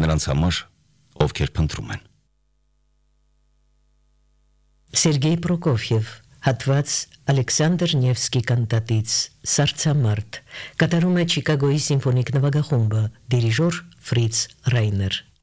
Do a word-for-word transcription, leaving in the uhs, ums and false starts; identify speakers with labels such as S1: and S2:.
S1: նրանց համար, ովքեր փնտրում են։
S2: Սերգեյ Պրոկոֆիև, հատված Ալեքսանդր Նևսկի կանտատից Սարցամարտ, կատարում է Չիկագոյի սիմֆոնիկ նվագախումբը, դիրիժոր Ֆրից Ռայներ։